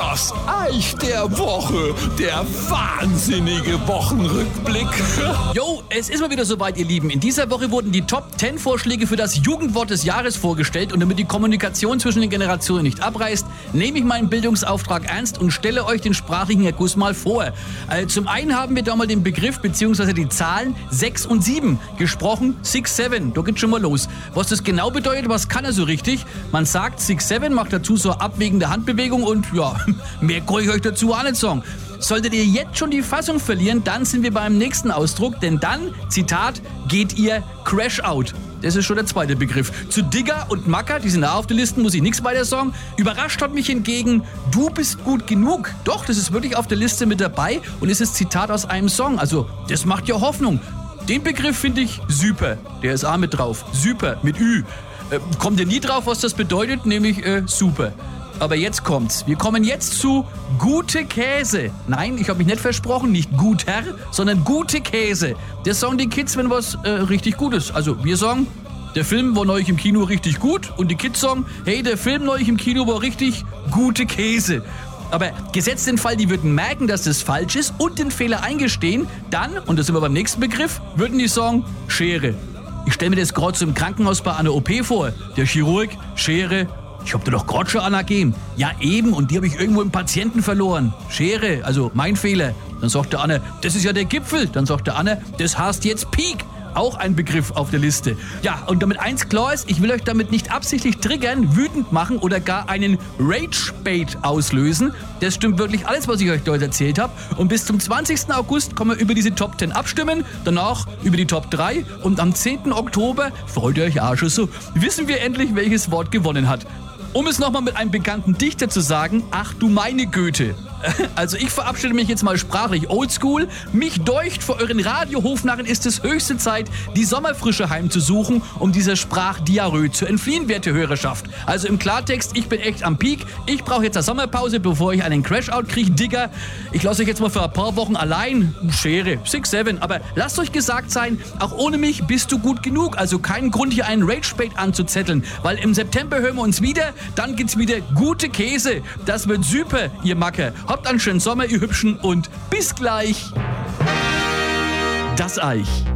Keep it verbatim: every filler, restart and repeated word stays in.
Das Eich der Woche, der wahnsinnige Wochenrückblick. Jo, es ist mal wieder soweit, ihr Lieben. In dieser Woche wurden die Top zehn Vorschläge für das Jugendwort des Jahres vorgestellt und damit die Kommunikation zwischen den Generationen nicht abreißt, nehme ich meinen Bildungsauftrag ernst und stelle euch den sprachlichen Erguss mal vor. Also zum einen haben wir da mal den Begriff bzw. die Zahlen sechs und sieben gesprochen, six seven, da geht's schon mal los. Was das genau bedeutet, was kann er so richtig? Man sagt six seven, macht dazu so eine abwägende Handbewegung und ja, mehr kann ich euch dazu auch nicht sagen. Solltet ihr jetzt schon die Fassung verlieren, dann sind wir beim nächsten Ausdruck, denn dann, Zitat, geht ihr Crash out. Das ist schon der zweite Begriff. Zu Digger und Macker, die sind auch auf der Liste, muss ich nichts weiter sagen. Überrascht hat mich hingegen, du bist gut genug. Doch, das ist wirklich auf der Liste mit dabei und ist das Zitat aus einem Song. Also, das macht ja Hoffnung. Den Begriff finde ich super. Der ist auch mit drauf. Super, mit Ü. Äh, kommt ihr nie drauf, was das bedeutet? Nämlich äh, super. Aber jetzt kommt's. Wir kommen jetzt zu gute Käse. Nein, ich habe mich nicht versprochen, nicht guter, sondern gute Käse. Das sagen die Kids, wenn was äh, richtig gut ist. Also wir sagen, der Film war neulich im Kino richtig gut und die Kids sagen, hey, der Film neulich im Kino war richtig gute Käse. Aber gesetzt den Fall, die würden merken, dass das falsch ist und den Fehler eingestehen, dann, und da sind wir beim nächsten Begriff, würden die sagen, Schere. Ich stelle mir das gerade so im Krankenhaus bei einer O P vor. Der Chirurg, Schere. Ich hab dir doch gerade schon einer gegeben. Ja eben, und die habe ich irgendwo im Patienten verloren. Schere, also mein Fehler. Dann sagt der Anne, das ist ja der Gipfel. Dann sagt der Anne, das heißt jetzt Peak. Auch ein Begriff auf der Liste. Ja, und damit eins klar ist, ich will euch damit nicht absichtlich triggern, wütend machen oder gar einen Rage-Bait auslösen. Das stimmt wirklich alles, was ich euch dort erzählt habe. Und bis zum zwanzigsten August können wir über diese Top zehn abstimmen, danach über die Top drei und am zehnten Oktober, freut ihr euch auch schon so, wissen wir endlich, welches Wort gewonnen hat. Um es nochmal mit einem bekannten Dichter zu sagen, ach du meine Goethe. Also ich verabschiede mich jetzt mal sprachlich oldschool. Mich deucht, vor euren Radiohofnarren ist es höchste Zeit, die Sommerfrische heimzusuchen, um dieser Sprachdiarrhoe zu entfliehen, werte Hörerschaft. Also im Klartext, ich bin echt am Peak. Ich brauche jetzt eine Sommerpause, bevor ich einen Crashout kriege, Digger. Ich lasse euch jetzt mal für ein paar Wochen allein. Schere, six seven. Aber lasst euch gesagt sein, auch ohne mich bist du gut genug. Also keinen Grund, hier einen Rage-Bait anzuzetteln. Weil im September hören wir uns wieder. Dann gibt's wieder gute Käse. Das wird super, ihr Macker. Habt einen schönen Sommer, ihr Hübschen, und bis gleich. Das Eich.